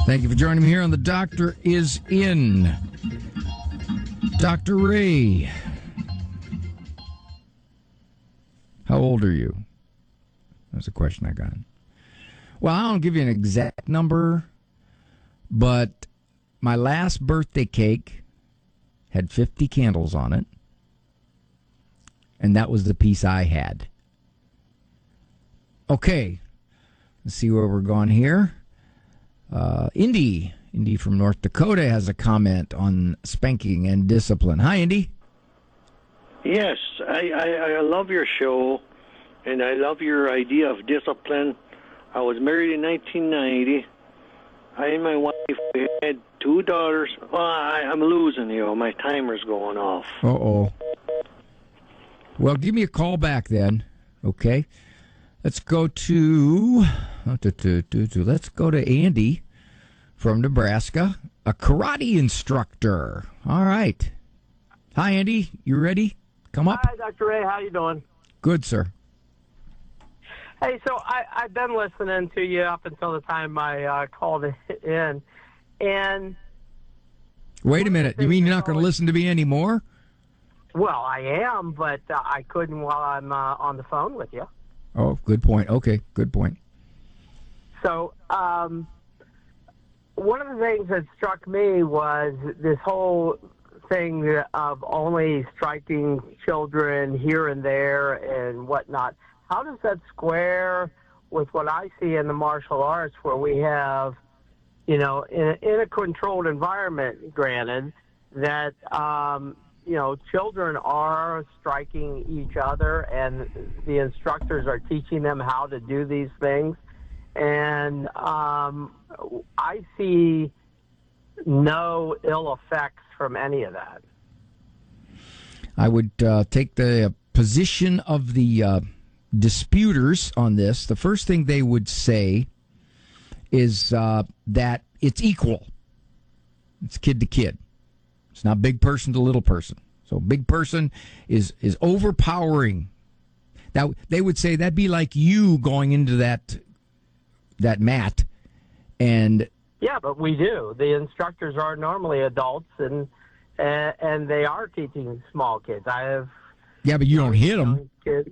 Thank you for joining me here on The Doctor Is In. Dr. Ray, how old are you? That's a question I got. Well, I don't give you an exact number, but my last birthday cake had 50 candles on it, and that was the piece I had. Okay, let's see where we're going here. Indy from North Dakota has a comment on spanking and discipline. Hi, Indy. Yes, I love your show, and I love your idea of discipline. I was married in 1990. I and my wife, we had 2 daughters. Well, I'm losing you. My timer's going off. Uh-oh. Well, give me a call back then, okay? Let's go to let's go to Andy from Nebraska, a karate instructor. All right. Hi, Andy. You ready? Come up. Hi, Dr. Ray. How you doing? Good, sir. Hey, so I've been listening to you up until the time I called in, and... Wait a minute. You mean you're not going to listen to me anymore? Well, I am, but I couldn't while I'm on the phone with you. Oh, good point. Okay, good point. So, one of the things that struck me was this whole thing of only striking children here and there and whatnot. How does that square with what I see in the martial arts, where we have, in a controlled environment, granted, that, children are striking each other and the instructors are teaching them how to do these things. And I see no ill effects from any of that. I would take the position of the disputers on this. The first thing they would say is that it's equal. It's kid to kid. It's not big person to little person. So big person is overpowering. Now, they would say that'd be like you going into that mat and... Yeah, but we do. The instructors are normally adults, and they are teaching small kids. I have... Yeah, but you don't hit them. Kids.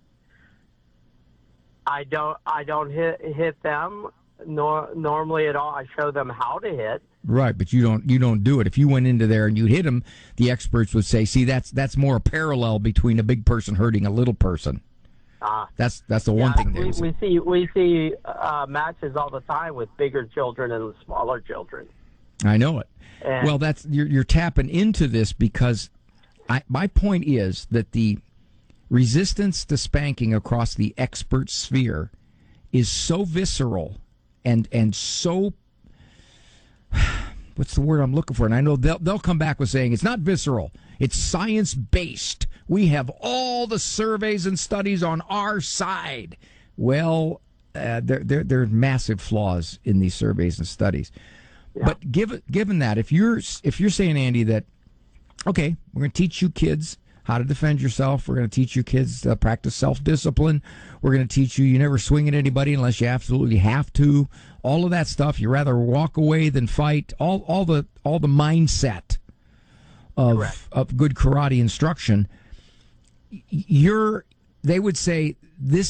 I don't hit them normally at all. I show them how to hit. Right, but you don't do it. If you went into there and you hit them, the experts would say, "See, that's more a parallel between a big person hurting a little person." That's the one thing they say. We see matches all the time with bigger children and smaller children. I know it. Well, that's you're tapping into this because my point is that the resistance to spanking across the expert sphere is so visceral and so, what's the word I'm looking for? And I know they'll come back with saying it's not visceral, it's science-based. We have all the surveys and studies on our side. Well, there are massive flaws in these surveys and studies. Yeah. But given that, if you're saying, Andy, that okay, we're going to teach you kids how to defend yourself. We're going to teach you kids to practice self-discipline. We're going to teach you never swing at anybody unless you absolutely have to. All of that stuff. You rather walk away than fight. All the mindset of good karate instruction. They would say this